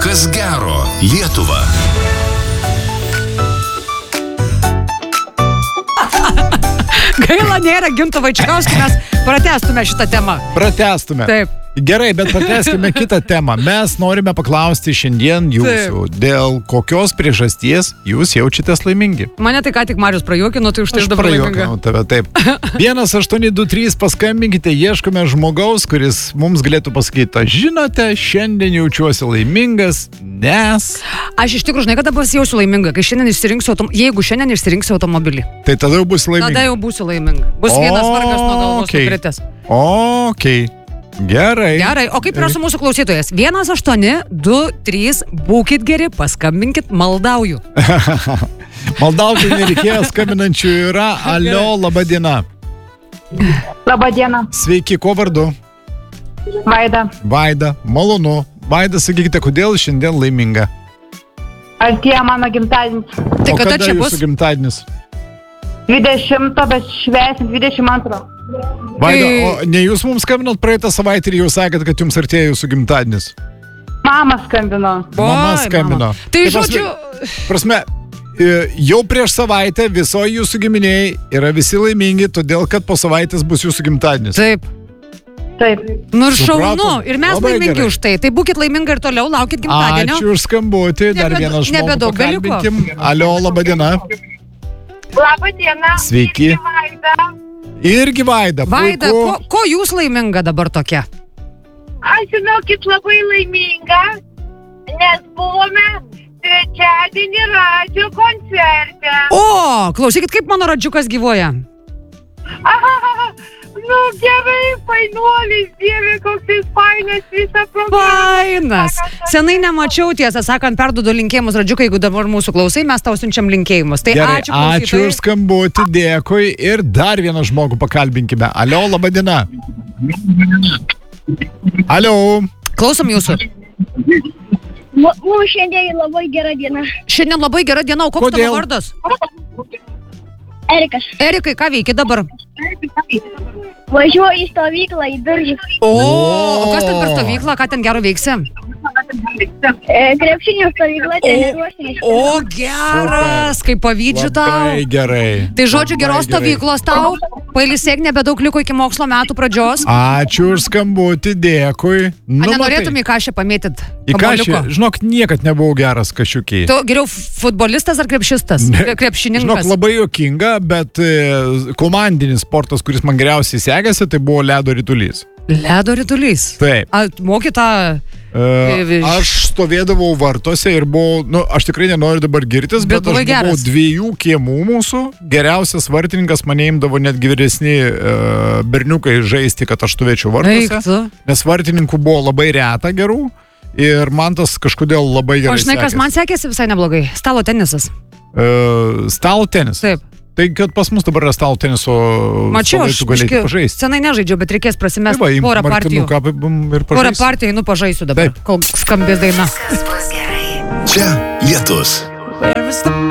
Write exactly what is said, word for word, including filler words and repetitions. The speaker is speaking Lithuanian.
Kas gero Lietuva. Gaila nėra Ginto Vaičikauskio, mes pratęstume šitą temą. Pratęstume. Taip. Gerai, bet pratęskime kitą temą. Mes norime paklausti šiandien jūsų, Taip. dėl kokios priežasties jūs jaučiatės laimingi. Mane tai ką tik Marius prajuokino, tai už tai aš dabar laiminga. prajuokinau tave, taip. vienas aštuoni du trys paskambinkite, ieškome žmogaus, kuris mums galėtų pasakyti, žinote, šiandien jaučiuosi laimingas, nes... Aš iš tikrųjų, žinai, kada pasijausiu laiminga, kai šiandien išsirinksiu, autom... jeigu šiandien išsirinksiu automobilį. Tai tada jau bus laiminga. Tada jau būsiu laiminga. Bus vienas vargas nuo galvos Okei. nukritęs. Okei. Gerai. Gerai, o kaip yra su mūsų klausytojas? vienas aštuoni du trys, būkit geri, paskambinkit, maldauju. Maldauti nereikėjo, skambinančių yra. Alio, laba diena. Labą dieną, Sveiki, kuo vardu? Vaida. Vaida, malonu. Vaida, sakykite, kodėl šiandien laiminga? Artėja mano gimtadienis. Tai o kada čia jūsų bus? gimtadienis? dvidešimto, bet švęsim dvidešimt antro. Vaida, Tai- o ne jūs mums skambinot praeitą savaitę ir jau sakėt, kad jums artėja jūsų gimtadienis? Mama skambino. Mama Oi, skambino. mama. Tai Tai žodžiu, Prasme, e, jau prieš savaitę visoji jūsų giminiai yra visi laimingi, todėl kad po savaitės bus jūsų gimtadienis. taip. Taip. Nu ir Supratom. šaunu, ir mes Labai laimingi gerai. už tai. Tai būkit laimingi ir toliau, laukit gimtadienio. Ačiū už skambutį, dar Nebe- vieną žmogų nebedaug beliko. pakalbinkim. Alio, laba diena. Labą dieną. Sveiki. Sveiki, Vaida. Irgi Vaida. Vaida, puiku. ko, ko jūs laiminga dabar tokia? Aš žinokit labai laiminga, nes buvome trečiadienį radio koncerte. O, klausykit, kaip mano radžiukas gyvuoja. Aha, nu gerai, fainuolis, dieve, koks jis fainas visą programą. Fainas. Senai nemačiau, tiesą sakant, perduodu linkėjimus radžiukai, jeigu dabar mūsų klausai, mes tau siunčiam linkėjimus. Tai Gerai, ačiū, ačiū klausytojai. už skambutį, dėkui. Ir dar vieną žmogų pakalbinkime. Alio, laba diena. Alio. Klausom jūsų. Mums šiandien labai gera diena. Šiandien labai gera diena, o koks Kodėl? tavo vardas? Erikas, Erikai, ką veiki dabar? važiuoju į stovyklą į Biržus. O, o kas ten per stovyklą, ką ten gero veiksi? E, krepšinio stovykla, treniruosimės. O, geras, kaip pavydžiu tau. Labai gerai. Tai žodžiu, Labai geros gerai. stovyklos tau. Pailsėk, nebedaug liko iki mokslo metų pradžios. Ačiū už skambutį, dėkui. A, Nu, nenorėtum matai. į kažę pamėtyt? Į kažį, žinok, niekad nebuvau geras kašiukiai. Tu geriau futbolistas ar krepšistas? Ne. Krepšininkas. Žinok, labai juokinga, bet e, komandinis sportas, kuris man geriausiai sekėsi, tai buvo ledo ritulys. Ledo ritulys. Taip. A, moki tą... E, aš stovėdavau vartuose ir buvau, nu, aš tikrai nenoriu dabar girtis, Bet bet, buvai aš buvau geras. dviejų kiemų mūsų. Geriausias vartininkas mane imdavo netgi vyresni e, berniukai žaisti, kad aš stovėčiau Eik vartuose. tu. Nes vartininkų buvo labai reta gerų ir man tas kažkodėl labai O gerai žinai, kas sekėsi. man sekėsi visai neblogai? Stalo tenisas. E, stalo tenis. Taip. Tai kad pas mus dabar yra stalo teniso Mačiau, stalai, aš tu galėtum biškį pažaisti. senai nežaidžiau, bet reikės Tai prasimesti va, imk porą partijų. martinuką ir Porą pažaisti. partijų, nu pažaisiu dabar, Taip. kol skambės daina. Čia Lietus.